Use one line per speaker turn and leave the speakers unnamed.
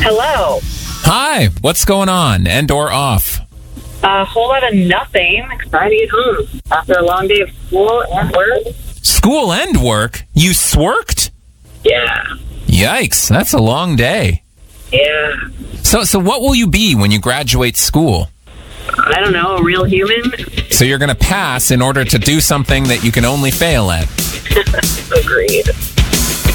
Hello.
Hi, what's going on? And or off?
A whole lot of nothing. Excited to get home after a long day of school and work.
School and work? You sworked?
Yeah.
Yikes, that's a long day.
Yeah.
So what will you be when you graduate school?
I don't know, a real human?
So you're going to pass in order to do something that you can only fail at.
Agreed.